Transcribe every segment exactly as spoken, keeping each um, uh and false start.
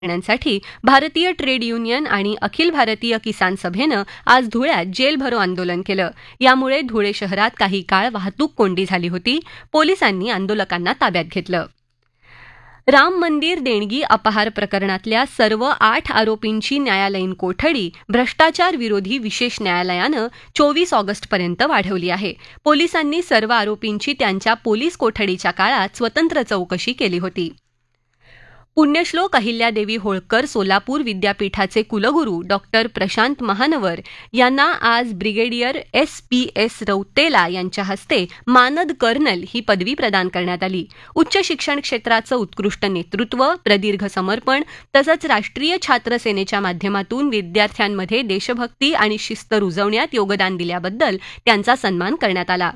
करण्यासाठी भारतीय trade union आणि अखिल भारतीय किसान सभेनं आज धुळ्यात जेल भरो आंदोलन केलं. यामुळे धुळे शहरात काही काळ वाहतूक कोंडी झाली होती. पोलिसांनी आंदोलकांना ताब्यात घेतलं. राम मंदिर देणगी अपहार प्रकरणातल्या सर्व आठ आरोपींची न्यायालयीन कोठडी भ्रष्टाचार विरोधी विशेष न्यायालयानं चोवीस ऑगस्टपर्यंत वाढवली आहे. पोलिसांनी सर्व आरोपींची त्यांच्या पोलीस कोठडीच्या काळात स्वतंत्र चौकशी केली होती. पुण्यश्लोक अहिल्यादेवी होळकर सोलापूर विद्यापीठाचे कुलगुरू डॉक्टर प्रशांत महानवर यांना आज brigadier S P S Rautela यांच्या हस्ते मानद कर्नल ही पदवी प्रदान करण्यात आली. उच्च शिक्षण क्षेत्राचं उत्कृष्ट नेतृत्व, प्रदीर्घ समर्पण तसंच राष्ट्रीय छात्र सेनेच्या माध्यमातून विद्यार्थ्यांमध्ये देशभक्ती आणि शिस्त रुजवण्यात योगदान दिल्याबद्दल त्यांचा सन्मान करण्यात आला.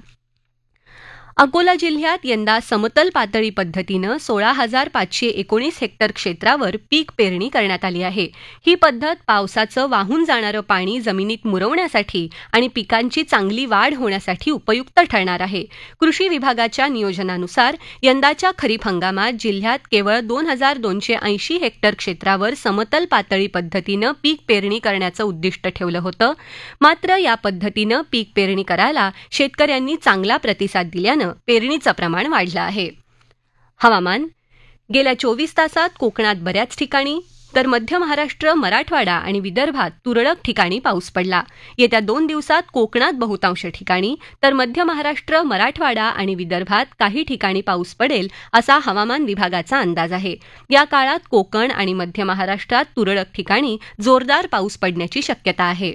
अकोला जिल्ह्यात यंदा समतल पातळी पद्धतीनं सोळा हजार पाचशे एकोणीस हेक्टर क्षेत्रावर पीक पेरणी करण्यात आली आहे. ही पद्धत पावसाचं वाहून जाणारं पाणी जमिनीत मुरवण्यासाठी आणि पिकांची चांगली वाढ होण्यासाठी उपयुक्त ठरणार आहे. कृषी विभागाच्या नियोजनानुसार यंदाच्या खरीप हंगामात जिल्ह्यात केवळ दोन हजार दोनशे ऐंशी हेक्टर क्षेत्रावर समतल पातळी पद्धतीनं पीक पेरणी करण्याचं उद्दिष्ट ठेवलं होतं. मात्र या पद्धतीनं पीक पेरणी करायला शेतकऱ्यांनी चांगला प्रतिसाद दिल्यानं पेरणीचं प्रमाण वाढलं आहे. हवामान. गेल्या चोवीस तासात कोकणात बऱ्याच ठिकाणी तर मध्य महाराष्ट्र, मराठवाडा आणि विदर्भात तुरळक ठिकाणी पाऊस पडला. येत्या दोन दिवसात कोकणात बहुतांश ठिकाणी तर मध्य महाराष्ट्र, मराठवाडा आणि विदर्भात काही ठिकाणी पाऊस पडेल असा हवामान विभागाचा अंदाज आहे. या काळात कोकण आणि मध्य महाराष्ट्रात तुरळक ठिकाणी जोरदार पाऊस पडण्याची शक्यता आहे.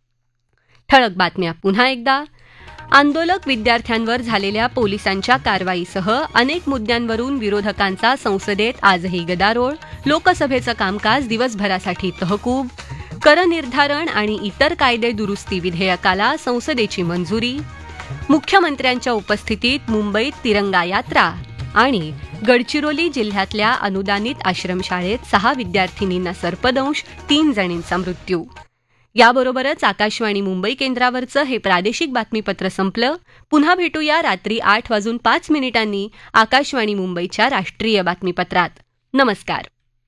ठळक बातम्या पुन्हा एकदा. आंदोलक विद्यार्थ्यांवर झालेल्या पोलिसांच्या कारवाईसह अनेक मुद्द्यांवरून विरोधकांचा संसदेत आजही गदारोळ. लोकसभेचं कामकाज दिवसभरासाठी तहकूब. करनिर्धारण आणि इतर कायदे दुरुस्ती विधेयकाला संसदेची मंजुरी. मुख्यमंत्र्यांच्या उपस्थितीत मुंबईत तिरंगा यात्रा. आणि गडचिरोली जिल्ह्यातल्या अनुदानित आश्रमशाळेत सहा विद्यार्थिनींना सर्पदंश, तीन जणींचा मृत्यू. याबरोबरच आकाशवाणी मुंबई केंद्रावरचं हे प्रादेशिक बातमीपत्र संपलं. पुन्हा भेटूया रात्री आठ वाजून पाच मिनिटांनी आकाशवाणी मुंबईच्या राष्ट्रीय बातमीपत्रात. नमस्कार.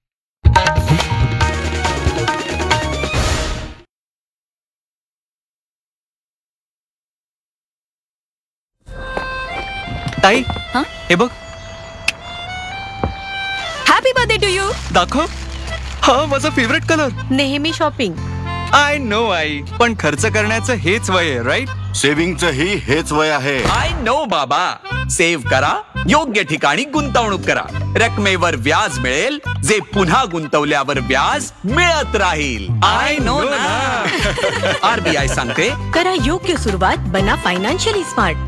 ताई, हे बघ. Happy birthday to you. दाखव. हा माझा फेवरेट कलर. नेहमी शॉपिंग. आय नो आई, पण खर्च करण्याचं हेच वय आहे, राईट? सेव्हिंगचं ही हेच वय आहे. आय नो बाबा. सेव्ह करा, योग्य ठिकाणी गुंतवणूक करा. रकमेवर व्याज मिळेल जे पुन्हा गुंतवल्यावर व्याज मिळत राहील. आय नो ना. आरबीआय सांगते, करा योग्य सुरुवात, बना फायनान्शियली स्मार्ट.